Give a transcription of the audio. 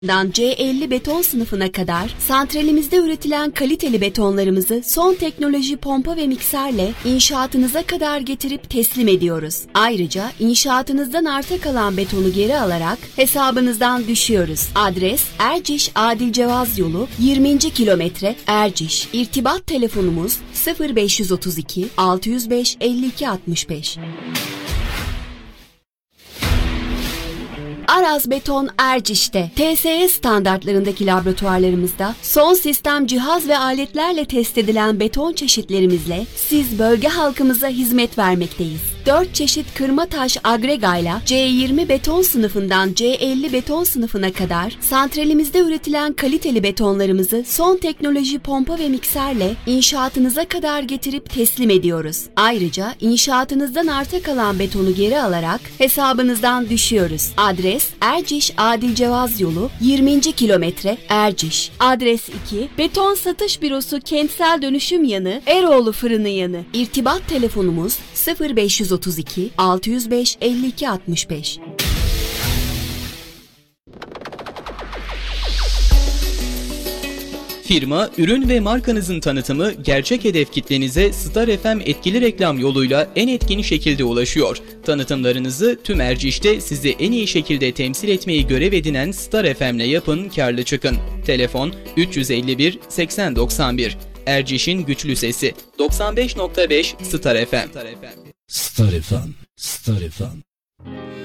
C50 beton sınıfına kadar santralimizde üretilen kaliteli betonlarımızı son teknoloji pompa ve mikserle inşaatınıza kadar getirip teslim ediyoruz. Ayrıca inşaatınızdan arta kalan betonu geri alarak hesabınızdan düşüyoruz. Adres Erciş Adil Cevaz Yolu 20. kilometre Erciş. İrtibat telefonumuz 0532 605 52 65. Aras Beton Erciş'te TSE standartlarındaki laboratuvarlarımızda son sistem cihaz ve aletlerle test edilen beton çeşitlerimizle siz bölge halkımıza hizmet vermekteyiz. 4 çeşit kırma taş agregayla C20 beton sınıfından C50 beton sınıfına kadar santralimizde üretilen kaliteli betonlarımızı son teknoloji pompa ve mikserle inşaatınıza kadar getirip teslim ediyoruz. Ayrıca inşaatınızdan arta kalan betonu geri alarak hesabınızdan düşüyoruz. Adres Erciş Adil Cevaz Yolu 20. kilometre Erciş. Adres 2 Beton Satış Bürosu Kentsel Dönüşüm Yanı Eroğlu Fırını Yanı. İrtibat telefonumuz 0532 605 52 65. Firma, ürün ve markanızın tanıtımı gerçek hedef kitlenize Star FM etkili reklam yoluyla en etkin şekilde ulaşıyor. Tanıtımlarınızı tüm Erciş'te sizi en iyi şekilde temsil etmeyi görev edinen Star FM'le yapın, karlı çıkın. Telefon 351 80 91. Erciş'in güçlü sesi 95.5 Star FM. Star FM. Star FM.